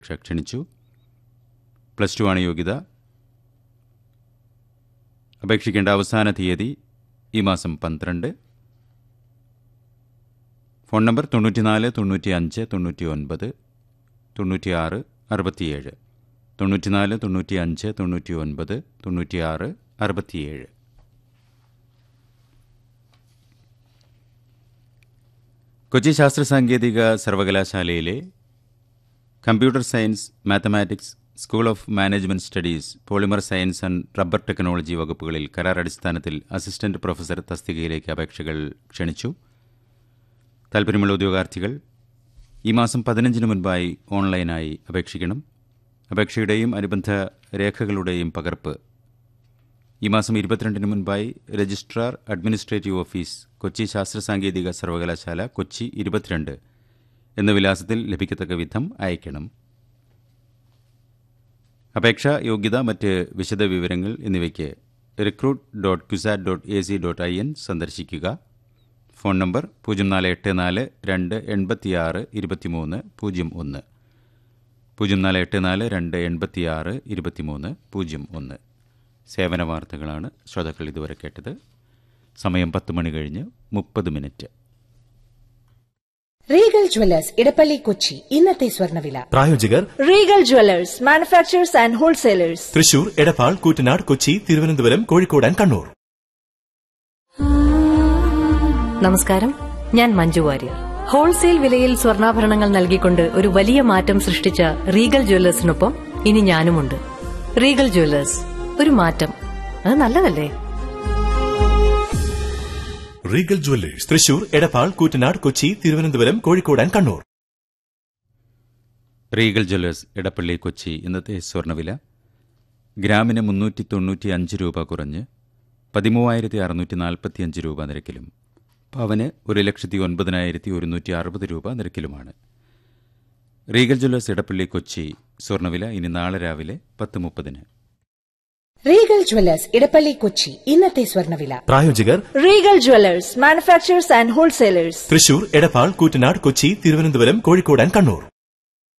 ക്ഷണിച്ചു. +2 ആണ് യോഗ്യത. അപേക്ഷിക്കേണ്ട അവസാന തീയതി ഈ മാസം 12. Phone number 94 95 99 96 67 94 95 99 96 67. കൊച്ചി ശാസ്ത്ര സാങ്കേതിക സർവകലാശാലയിലെ computer science, mathematics, school of management studies, polymer science and rubber technology വകുപ്പുകളിൽ കരാർ അടിസ്ഥാനത്തിൽ അസിസ്റ്റന്റ് പ്രൊഫസർ തസ്തികയിലേക്ക് അപേക്ഷകൾ ക്ഷണിച്ചു. താൽപ്പര്യമുള്ള ഉദ്യോഗാർത്ഥികൾ ഈ മാസം 15 മുൻപായി ഓൺലൈനായി അപേക്ഷിക്കണം. അപേക്ഷയുടെയും അനുബന്ധ രേഖകളുടെയും പകർപ്പ് ഈ മാസം 22 മുൻപായി രജിസ്ട്രാർ, അഡ്മിനിസ്ട്രേറ്റീവ് ഓഫീസ്, കൊച്ചി ശാസ്ത്ര സാങ്കേതിക സർവകലാശാല, കൊച്ചി 22 എന്ന വിലാസത്തിൽ ലഭിക്കത്തക്ക വിധം അയക്കണം. അപേക്ഷ, യോഗ്യത, മറ്റ് വിശദവിവരങ്ങൾ എന്നിവയ്ക്ക് recruit.cusat.ac.in സന്ദർശിക്കുക. Phone number 0484 286 23 01 0484 286 23 01. സേവന വാർത്തകളാണ് ശ്രോതാക്കൾ ഇതുവരെ കേട്ടത്. സമയം 10 മണി കഴിഞ്ഞ് 30. റീഗൽ ജ്വല്ലേഴ്സ് ഇടപ്പള്ളി കൊച്ചി ഇന്നത്തെ സ്വർണ്ണവില. പ്രായോജകർ Regal Jewellers, manufacturers and wholesalers, Thrissur, Edappal, Koottanad, Kochi, Thiruvananthapuram, Kozhikode and Kannur. നമസ്കാരം, ഞാൻ മഞ്ജു വാര്യർ. ഹോൾസെയിൽ വിലയിൽ സ്വർണ്ണാഭരണങ്ങൾ നൽകിക്കൊണ്ട് ഒരു വലിയ മാറ്റം സൃഷ്ടിച്ച റീഗൽ ജ്വല്ലേഴ്സിനൊപ്പം ഇനി ഞാനുമുണ്ട്. റീഗൽ ജ്വല്ലേഴ്സ്, ഒരു മാറ്റം, അത് നല്ലതല്ലേ? Regal Jewellers, Thrissur, Edappal, Koottanad, Kochi, Thiruvananthapuram, Kozhikode and Kannur. Regal Jewellers Edappally Kochi ഇന്നത്തെ സ്വർണ്ണവില ഗ്രാമിന് 395 രൂപ കുറഞ്ഞ് 13,645 രൂപ നിരക്കിലും പവന് 1,09,160 രൂപ നിരക്കിലുമാണ്. റീഗൽ ജ്വല്ലേഴ്സ് ഇടപ്പള്ളി കൊച്ചി സ്വർണ്ണവില ഇനി നാളെ രാവിലെ 10:30. റീഗൽ ജ്വല്ലേഴ്സ് ഇടപ്പള്ളി കൊച്ചി ഇന്നത്തെ സ്വർണ്ണവില. പ്രായോജകർ Regal Jewellers, manufacturers and wholesalers, Thrissur, Edappal, Koottanad, Kochi, Thiruvananthapuram, Kozhikode and Kannur.